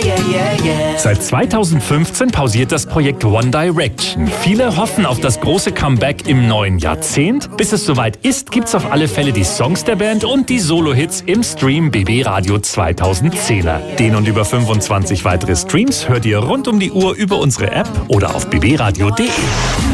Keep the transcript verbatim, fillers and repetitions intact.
Seit zweitausendfünfzehn pausiert das Projekt One Direction. Viele hoffen auf das große Comeback im neuen Jahrzehnt. Bis es soweit ist, gibt's auf alle Fälle die Songs der Band und die Solo-Hits im Stream B B Radio zweitausendzehner. Den und über fünfundzwanzig weitere Streams hört ihr rund um die Uhr über unsere App oder auf b b radio punkt d e.